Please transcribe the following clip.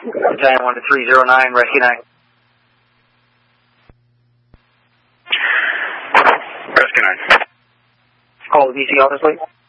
Battalion 1 to 309, Rescue 9. Rescue 9. Call the DC office, please.